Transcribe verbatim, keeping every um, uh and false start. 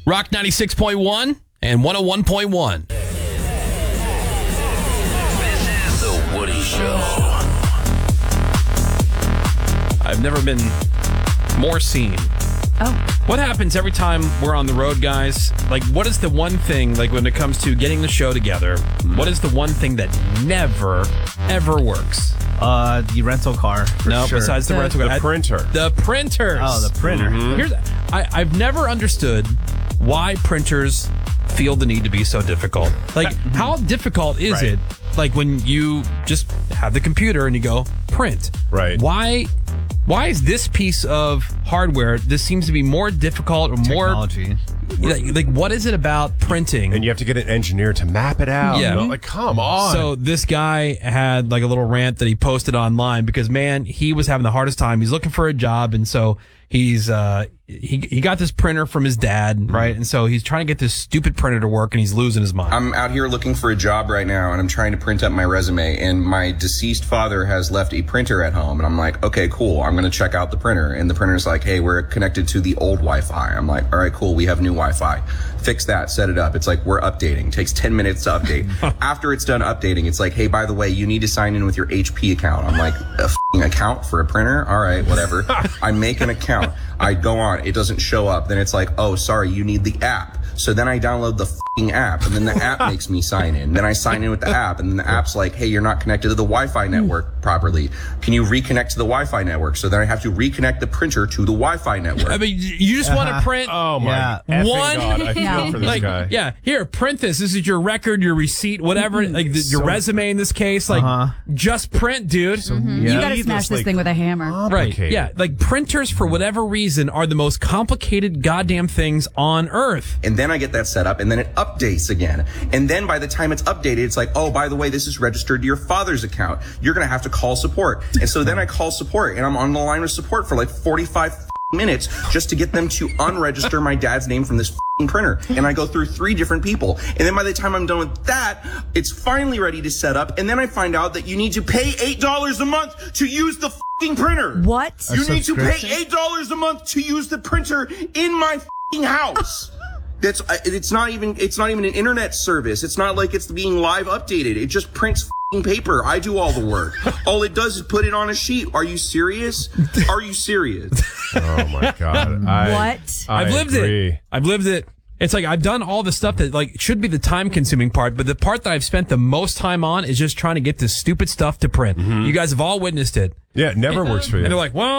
Rock ninety-six point one and one oh one point one. This is The Woody Show. I've never been more seen. Oh. What happens every time we're on the road, guys? Like, what is the one thing, like, when it comes to getting the show together, what is the one thing that never, ever works? Uh, the rental car. For No, sure. besides the, The- rental car. The I- printer. The printers. Oh, the printer. Here's, I, I've never understood why printers feel the need to be so difficult. Like, how difficult is Right. it? Like, when you just have the computer and you go, print. Right. Why... Why is this piece of hardware, this seems to be more difficult or more... Technology. Like, like, what is it about printing? And you have to get an engineer to map it out. Yeah. You know, like, come on. So this guy had like a little rant that he posted online because, man, he was having the hardest time. He's looking for a job, and so he's uh he he got this printer from his dad, right? And so he's trying to get this stupid printer to work, and he's losing his mind. I'm out here looking for a job right now, and I'm trying to print up my resume, and my deceased father has left a printer at home, and I'm like, okay, cool, I'm going to check out the printer. And the printer's like, hey, we're connected to the old Wi-Fi. I'm like, all right, cool, we have new Wi-Fi. Fix that, set it up. It's like, we're updating. Takes ten minutes to update. After it's done updating, it's like, hey, by the way, you need to sign in with your H P account. I'm like, a f***ing account for a printer? All right, whatever. I make an account. I go on. It doesn't show up. Then it's like, oh, sorry, you need the app. So then I download the f***ing app, and then the app makes me sign in. Then I sign in with the app, and then the app's like, hey, you're not connected to the Wi-Fi network properly. Can you reconnect to the Wi-Fi network? So then I have to reconnect the printer to the Wi-Fi network. I mean, you just want to print oh, my Yeah. effing One- God. I feel Yeah. for this like, guy. yeah, here, print this. This is your record, your receipt, whatever, like the, your So- resume in this case. Like, Uh-huh. just print, dude. You got to smash this thing with a hammer. Right. Complicated. Yeah. Like printers, for whatever reason, are the most complicated goddamn things on earth. And then I get that set up, and then it updates again. And then by the time it's updated, it's like, oh, by the way, this is registered to your father's account. You're going to have to call support. And so then I call support, and I'm on the line with support for like forty-five minutes just to get them to unregister my dad's name from this printer. And I go through three different people. And then by the time I'm done with that, it's finally ready to set up. And then I find out that you need to pay eight dollars a month to use the printer. What? You need to pay subscription? eight dollars a month to use the printer in my house. That's it's not even it's not even an internet service. It's not like it's being live updated. It just prints paper. I do all the work. All it does is put it on a sheet. Are you serious? Are you serious? Oh, my God. I, What? I I've lived agree. it. I've lived it. It's like I've done all the stuff that like should be the time consuming part, but the part that I've spent the most time on is just trying to get this stupid stuff to print. You guys have all witnessed it. Yeah, it never works for you. And they're like, well,